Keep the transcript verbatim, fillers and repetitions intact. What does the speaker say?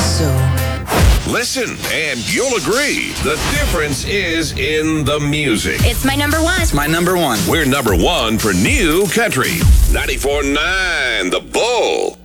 so. Listen, and you'll agree. The difference is in the music. It's my number one. It's my number one. We're number one for new country. ninety-four point nine The Bull.